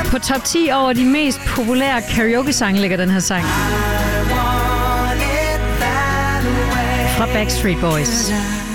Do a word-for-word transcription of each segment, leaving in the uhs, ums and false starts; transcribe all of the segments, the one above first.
På top ti over de mest populære karaoke-sange ligger den her sang. Fra Backstreet Boys.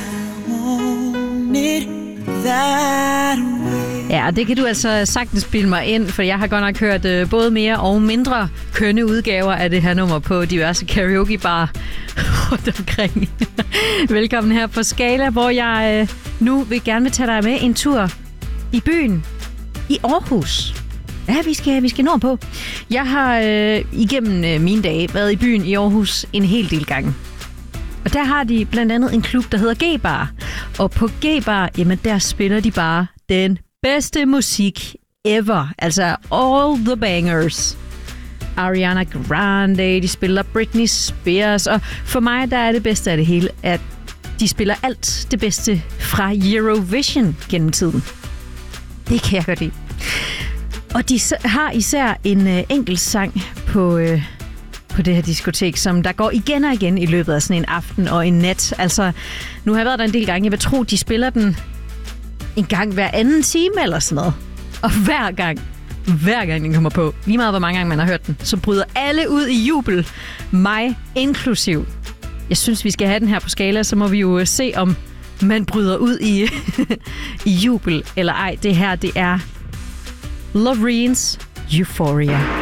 Ja, det kan du altså sagtens bilde mig ind, for jeg har godt nok hørt øh, både mere og mindre kønne udgaver af det her nummer på diverse karaoke-bar rundt omkring. Velkommen her på Skala, hvor jeg øh, nu vil gerne vil tage dig med en tur i byen i Aarhus. Ja, vi skal, vi skal nordpå. Jeg har øh, igennem øh, mine dage været i byen i Aarhus en hel del gange. Og der har de blandt andet en klub, der hedder G-Bar. Og på G-Bar, jamen der spiller de bare den bedste musik ever. Altså all the bangers. Ariana Grande, de spiller Britney Spears. Og for mig, der er det bedste af det hele, at de spiller alt det bedste fra Eurovision gennem tiden. Det kan jeg godt lide. Og de har især en øh, enkelt sang på... Øh, på det her diskotek, som der går igen og igen i løbet af sådan en aften og en nat. Altså, nu har jeg været der en del gange. Jeg vil tro, de spiller den en gang hver anden time eller sådan noget. Og hver gang, hver gang den kommer på, lige meget hvor mange gange man har hørt den, så bryder alle ud i jubel. Mig inklusiv. Jeg synes, vi skal have den her på Skala, så må vi jo se, om man bryder ud i, i jubel eller ej. Det her, det er Loreens Euphoria.